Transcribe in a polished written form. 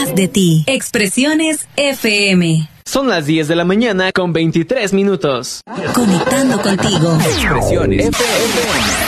más de ti. Expresiones FM. Son las 10 de la mañana con 23 minutos. Conectando contigo. Expresiones FM.